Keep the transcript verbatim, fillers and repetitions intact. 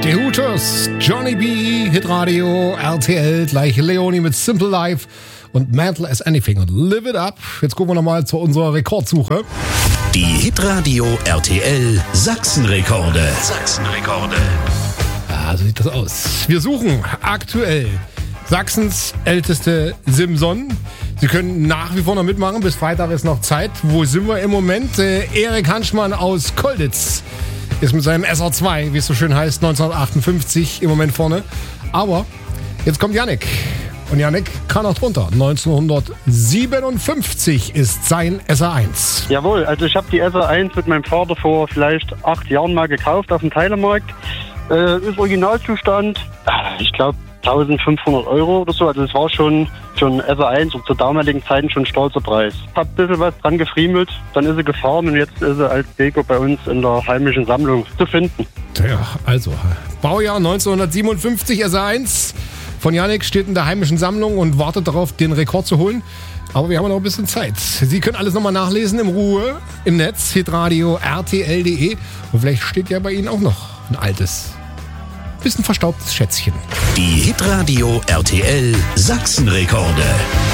Die Hooters, Johnny B, Hitradio, R T L, gleich Leonie mit Simple Life und Mental as Anything und Live It Up. Jetzt gucken wir nochmal zu unserer Rekordsuche. Die Hitradio R T L Sachsenrekorde. Sachsenrekorde. Ja, so sieht das aus. Wir suchen aktuell Sachsens älteste Simson. Sie können nach wie vor noch mitmachen. Bis Freitag ist noch Zeit. Wo sind wir im Moment? Äh, Erik Hanschmann aus Kolditz ist mit seinem S R zwei, wie es so schön heißt, neunzehnhundertachtundfünfzig im Moment vorne. Aber jetzt kommt Yannick. Und Yannick kann auch drunter. neunzehnhundertsiebenundfünfzig ist sein S R eins. Jawohl, also ich habe die S R eins mit meinem Vater vor vielleicht acht Jahren mal gekauft auf dem Teilemarkt. Äh, ist Originalzustand, ich glaube eintausendfünfhundert Euro oder so. Also es war schon für ein S R eins und zur damaligen Zeit schon ein stolzer Preis. Hab ein bisschen was dran gefriemelt, dann ist sie gefahren und jetzt ist sie als Deko bei uns in der heimischen Sammlung zu finden. Ja, also Baujahr neunzehnhundertsiebenundfünfzig S R eins von Yannick steht in der heimischen Sammlung und wartet darauf, den Rekord zu holen. Aber wir haben noch ein bisschen Zeit. Sie können alles nochmal nachlesen in Ruhe im Netz, hitradio r t l punkt d e. Und vielleicht steht ja bei Ihnen auch noch ein altes, bisschen verstaubtes Schätzchen. Die Hitradio R T L Sachsenrekorde.